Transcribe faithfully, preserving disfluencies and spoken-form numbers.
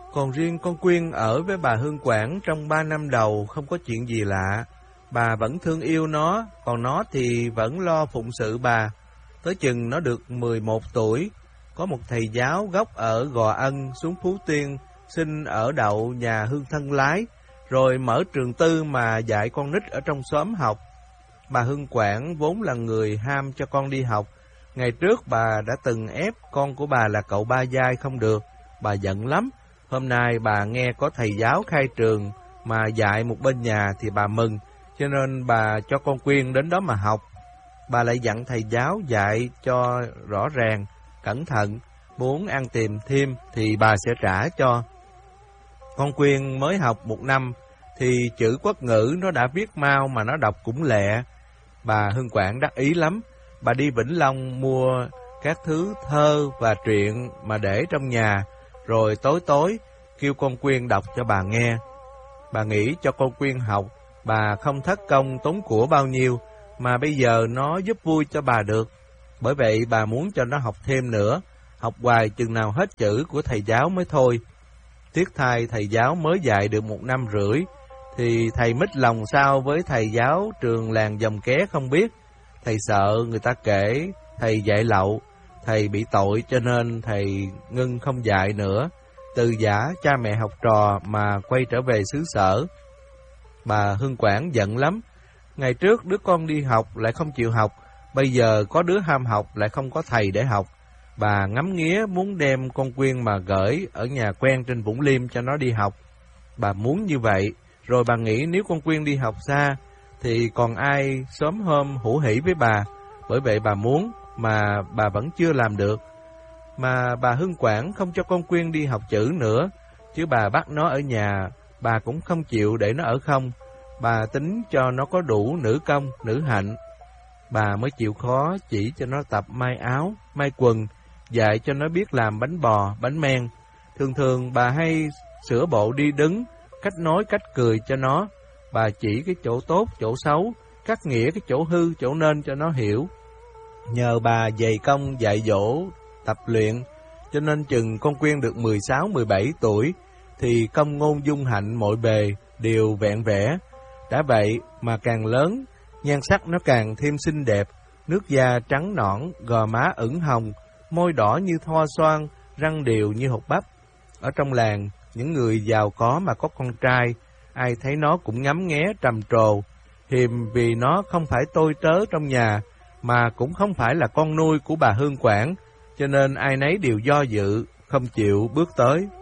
Còn riêng con Quyên ở với bà Hương Quảng trong ba năm đầu không có chuyện gì lạ. Bà vẫn thương yêu nó, còn nó thì vẫn lo phụng sự bà. Tới chừng nó được mười một tuổi, có một thầy giáo gốc ở Gò Ân xuống Phú Tiên xin ở đậu nhà Hương Thân Lái, rồi mở trường tư mà dạy con nít ở trong xóm học. Bà Hương Quảng vốn là người ham cho con đi học. Ngày trước bà đã từng ép con của bà là cậu ba giai không được, bà giận lắm. Hôm nay bà nghe có thầy giáo khai trường mà dạy một bên nhà thì bà mừng, cho nên bà cho con Quyên đến đó mà học. Bà lại dặn thầy giáo dạy cho rõ ràng, cẩn thận, muốn ăn tìm thêm thì bà sẽ trả cho. Con Quyên mới học một năm thì chữ quốc ngữ nó đã viết mau mà nó đọc cũng lẹ. Bà Hương Quảng đắc ý lắm. Bà đi Vĩnh Long mua các thứ thơ và truyện mà để trong nhà, rồi tối tối kêu con Quyên đọc cho bà nghe. Bà nghĩ cho con Quyên học, bà không thất công tốn của bao nhiêu, mà bây giờ nó giúp vui cho bà được. Bởi vậy bà muốn cho nó học thêm nữa, học hoài chừng nào hết chữ của thầy giáo mới thôi. Tiếc thay thầy giáo mới dạy được một năm rưỡi, thì thầy mít lòng sao với thầy giáo trường làng Dòng Ké không biết. Thầy sợ người ta kể thầy dạy lậu, thầy bị tội cho nên thầy ngưng không dạy nữa. Từ giả cha mẹ học trò mà quay trở về xứ sở. Bà Hương Quảng giận lắm. Ngày trước đứa con đi học lại không chịu học, bây giờ có đứa ham học lại không có thầy để học. Bà ngắm nghía muốn đem con Quyên mà gửi ở nhà quen trên Vũng Liêm cho nó đi học. Bà muốn như vậy, rồi bà nghĩ nếu con Quyên đi học xa thì còn ai sớm hôm hữu hỉ với bà. Bởi vậy bà muốn mà bà vẫn chưa làm được. Mà bà Hương Quảng không cho con Quyên đi học chữ nữa, chứ bà bắt nó ở nhà, bà cũng không chịu để nó ở không. Bà tính cho nó có đủ nữ công, nữ hạnh. Bà mới chịu khó chỉ cho nó tập may áo, may quần, dạy cho nó biết làm bánh bò, bánh men. Thường thường bà hay sửa bộ đi đứng, cách nói cách cười cho nó. Bà chỉ cái chỗ tốt, chỗ xấu, cắt nghĩa cái chỗ hư, chỗ nên cho nó hiểu. Nhờ bà dày công dạy dỗ, tập luyện, cho nên chừng con Quyên được mười sáu mười bảy tuổi, thì công ngôn dung hạnh mọi bề đều vẹn vẽ. Đã vậy mà càng lớn, nhan sắc nó càng thêm xinh đẹp, nước da trắng nõn, gò má ửng hồng, môi đỏ như thoa xoan, răng đều như hột bắp. Ở trong làng, những người giàu có mà có con trai, ai thấy nó cũng ngắm nghé trầm trồ. Hiềm vì nó không phải tôi tớ trong nhà, mà cũng không phải là con nuôi của bà Hương Quảng, cho nên ai nấy đều do dự, không chịu bước tới.